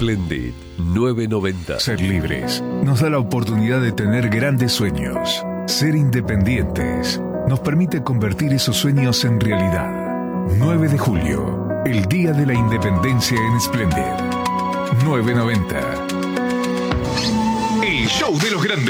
Splendid 990. Ser libres nos da la oportunidad de tener grandes sueños. Ser independientes nos permite convertir esos sueños en realidad. 9 de julio, el Día de la Independencia en Splendid 990. El show de los grandes.